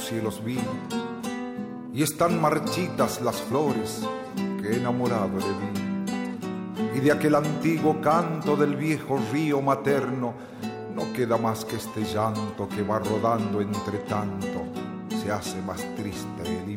cielos vi, y están marchitas las flores que enamorado le vi. Y de aquel antiguo canto del viejo río materno no queda más que este llanto que va rodando entre tanto, se hace más triste el